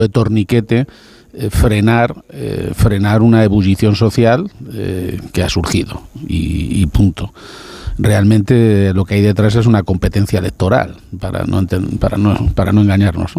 de torniquete frenar una ebullición social que ha surgido y punto. Realmente lo que hay detrás es una competencia electoral, para no engañarnos, ¿no?